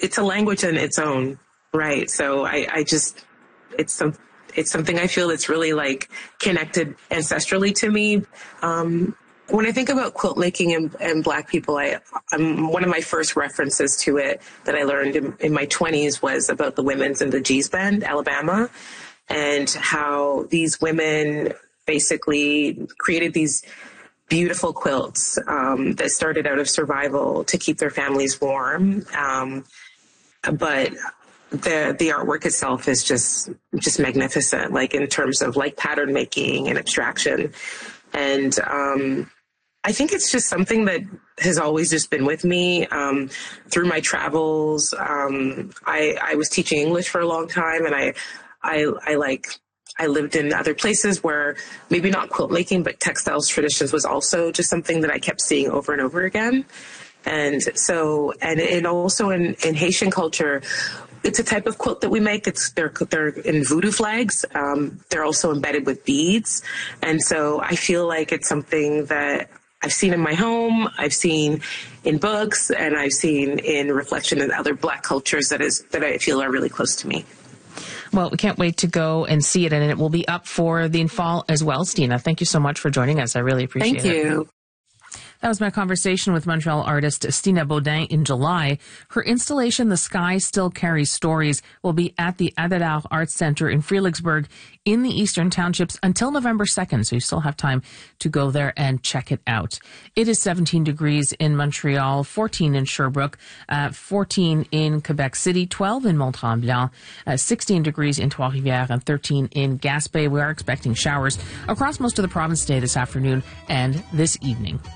it's a language in its own right. So I just, it's something I feel that's really like connected ancestrally to me. When I think about quilt making and Black people, I'm one of my first references to it that I learned in my 20s was about the women's in the Gee's Bend, Alabama, and how these women basically created these beautiful quilts that started out of survival to keep their families warm. But the artwork itself is just magnificent, like in terms of like pattern making and abstraction. And I think it's just something that has always just been with me through my travels. I was teaching English for a long time, and I lived in other places where maybe not quilt making, but textiles traditions was also just something that I kept seeing over and over again. And so, and also in Haitian culture, it's a type of quilt that we make. They're in voodoo flags. They're also embedded with beads. And so I feel like it's something that I've seen in my home, I've seen in books, and I've seen in reflection in other Black cultures that I feel are really close to me. Well, we can't wait to go and see it, and it will be up for the fall as well. Stina, thank you so much for joining us. I really appreciate it. Thank you. That was my conversation with Montreal artist Stina Baudin in July. Her installation, The Sky Still Carries Stories, will be at the Adelaar Arts Center in Fredericksburg in the Eastern Townships until November 2nd, so you still have time to go there and check it out. It is 17 degrees in Montreal, 14 in Sherbrooke, 14 in Quebec City, 12 in Mont-Tremblant, 16 degrees in Trois-Rivières, and 13 in Gaspé. We are expecting showers across most of the province today, this afternoon, and this evening.